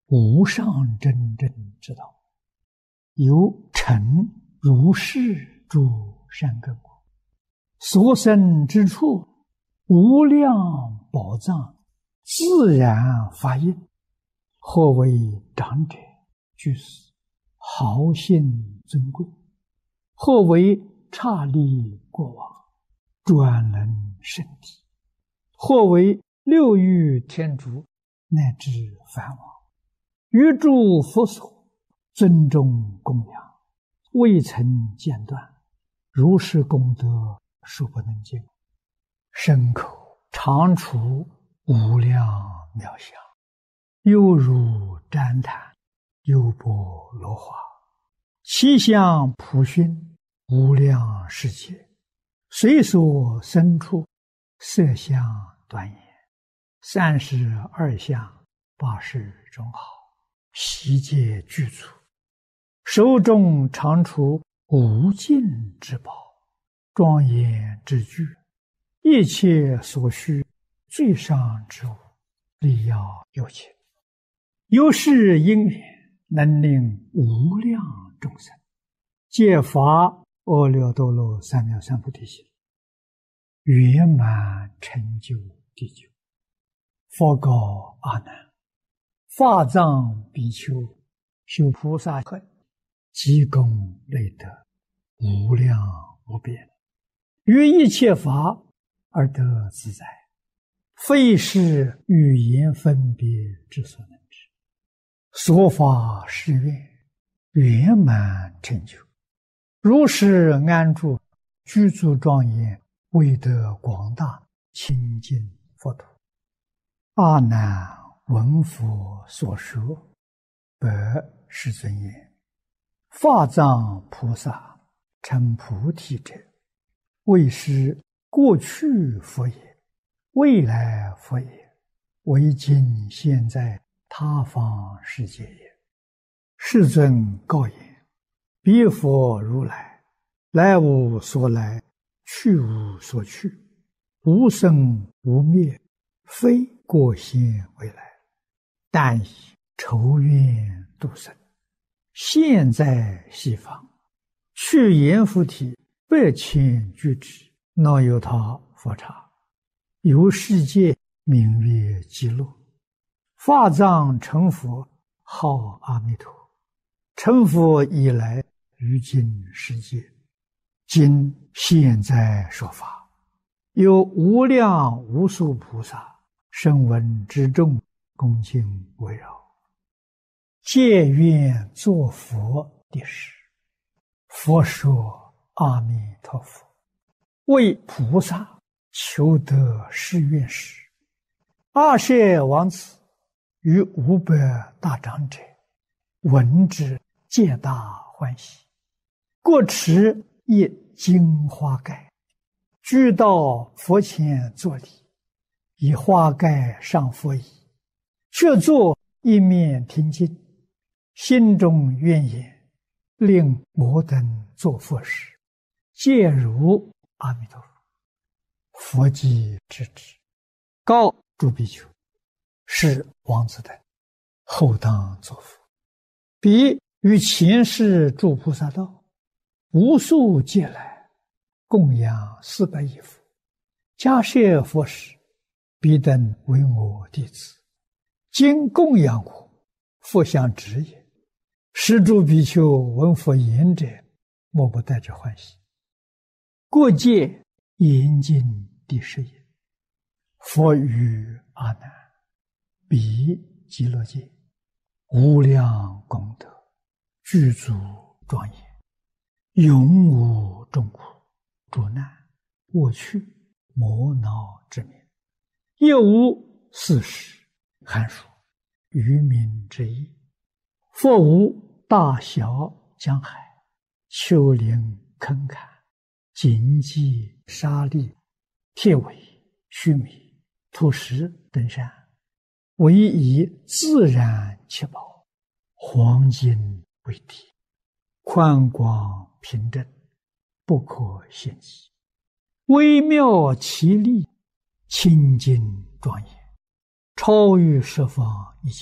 无上真正之道，由成如是诸善根果，所生之处，无量宝藏自然发应。或为长者居士，豪信尊贵；或为刹利国王，专能圣体；或为六欲天竺，乃至梵王，于诸佛所尊重供养，未曾间断，如是功德数不能尽，身口常处无量妙相，犹如旃檀，优波罗花，其相普熏无量世界，随所生处，色相端严，32相80种好，悉皆具足，手中常处无尽之宝，庄严之具，一切所需最上之物，力要有情，由是因缘，能令无量众生皆发阿耨多罗三藐三菩提心，圆满成就地久。佛告阿难：法藏比丘修菩萨恨，积功累德，无量无边，于一切法而得自在，非是语言分别之所能知。所发誓愿，圆满成就，如是安住，具足庄严，为得广大清净佛土。阿难闻佛所说，白世尊言：法藏菩萨成菩提者，为是过去佛也，未来佛也，为今现在他方世界也。世尊告言：彼佛如来，来无所来，去无所去，无生无灭，非过现未来，但以筹愿度生，现在西方，去阎浮提8,000俱胝，那由他佛刹，由世界名曰极乐。法藏成佛，号阿弥陀。成佛以来，于今世界，今现在说法，有无量无数菩萨声闻之众，恭敬围绕，皆愿作佛的事。佛说：阿弥陀佛，为菩萨求得誓愿时，阿舍王子与500大长者闻之，皆大欢喜，各持一金花盖，俱到佛前作礼，以花盖上佛椅，却坐一面听经，心中愿言：令我等作佛时，皆如阿弥陀佛。佛即知之，告诸比丘：是王子等后当作佛。彼于前世诸菩萨道，无数劫来，供养400亿佛，迦叶佛时，彼等为我弟子，今供养我，佛相指也。是诸比丘闻佛言者，莫不带着欢喜。过界严禁第10也。佛语阿难：彼极乐界，无量功德，具足庄严，永无众苦、诸难、恶趣、魔恼之名，亦无四时、寒暑、愚民之意。佛无大小江海、丘陵坑坎、荆棘沙砾、铁苇须弥、土石等山，唯以自然七宝，黄金为底，宽广平正，不可限极，微妙奇丽，清净庄严，超于十方一切